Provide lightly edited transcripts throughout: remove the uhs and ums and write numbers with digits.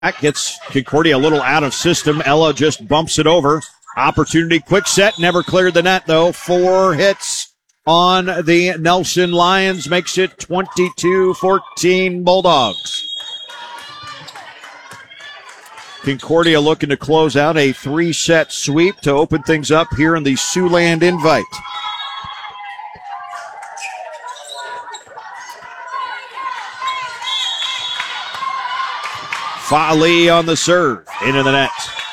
That gets Concordia a little out of system. Ella just bumps it over. Opportunity, quick set, never cleared the net though. 4 hits on the Nelson Lions, makes it 22-14 Bulldogs. Concordia looking to close out a 3-set sweep to open things up here in the Siouxland Invite. Fa'ali on the serve, into the net.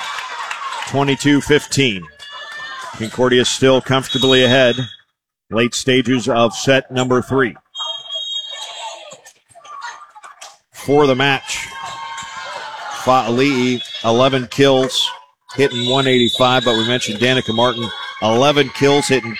22-15. Concordia still comfortably ahead. Late stages of set number 3. For the match, Fa'ali, 11 kills, hitting 185, but we mentioned Danica Martin, 11 kills, hitting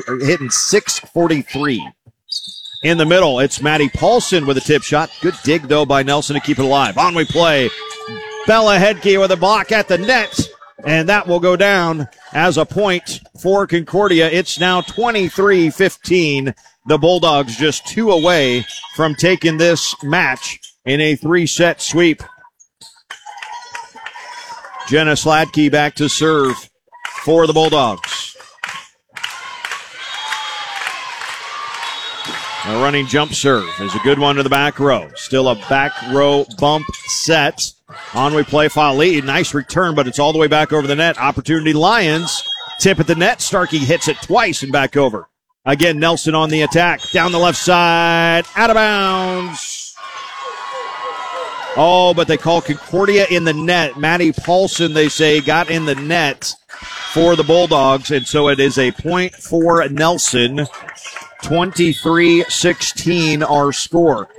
643. In the middle, it's Maddie Paulson with a tip shot. Good dig, though, by Nelson to keep it alive. On we play. Bella Hedke with a block at the net, and that will go down as a point for Concordia. It's now 23-15. The Bulldogs just 2 away from taking this match in a 3-set sweep. Jenna Sladke back to serve for the Bulldogs. A running jump serve is a good one to the back row. Still a back row bump set. On we play Fa'ali. Nice return, but it's all the way back over the net. Opportunity Lions. Tip at the net. Starkey hits it twice and back over. Again, Nelson on the attack. Down the left side. Out of bounds. Oh, but they call Concordia in the net. Maddie Paulson, they say, got in the net for the Bulldogs, and so it is a point for Nelson. 23-16 our score.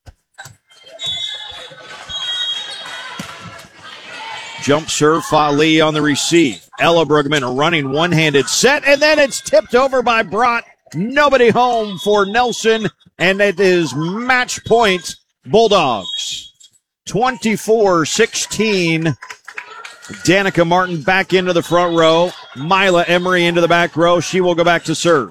Jump serve, Fa'ali on the receive. Ella Brugman a running one-handed set, and then it's tipped over by Brott. Nobody home for Nelson, and it is match point Bulldogs. 24-16. Danica Martin back into the front row. Mila Emery into the back row. She will go back to serve.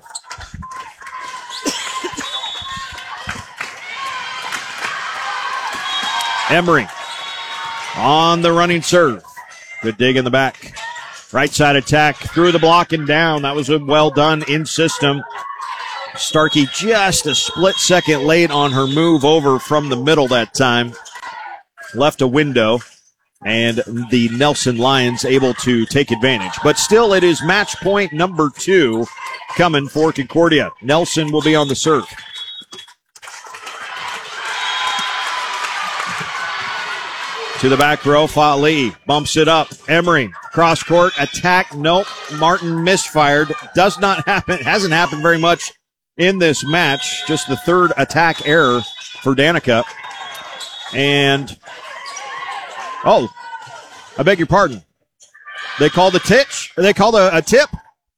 Emery on the running serve. Good dig in the back. Right side attack through the block and down. That was well done in system. Starkey just a split second late on her move over from the middle that time. Left a window, and the Nelson Lions able to take advantage. But still, it is match point number 2 coming for Concordia. Nelson will be on the serve. To the back row, Fa'ali bumps it up. Emery, cross court, attack, nope. Martin misfired. Does not happen, hasn't happened very much in this match. Just the 3rd attack error for Danica. And, oh, I beg your pardon. They called a titch. They called a tip.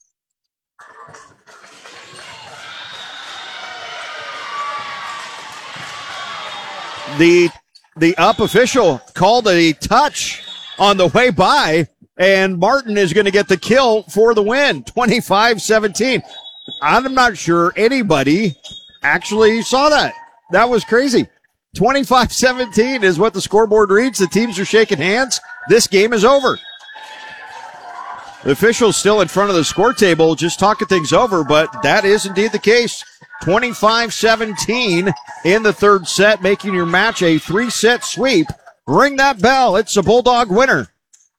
The up official called a touch on the way by, and Martin is going to get the kill for the win, 25-17. I'm not sure anybody actually saw that. That was crazy. 25-17 is what the scoreboard reads. The teams are shaking hands. This game is over. The official's still in front of the score table just talking things over, but that is indeed the case. 25-17 in the 3rd set, making your match a 3-set sweep. Ring that bell. It's a Bulldog winner.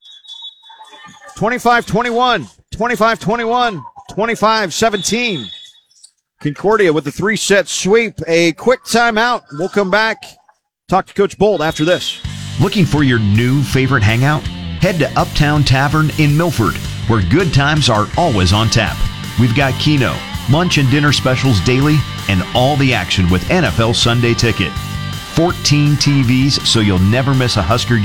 25-21, 25-21, 25-17. Concordia with the 3-set sweep. A quick timeout. We'll come back. Talk to Coach Bold after this. Looking for your new favorite hangout? Head to Uptown Tavern in Milford, where good times are always on tap. We've got Keno, lunch and dinner specials daily, and all the action with NFL Sunday Ticket. 14 TVs so you'll never miss a Husker game.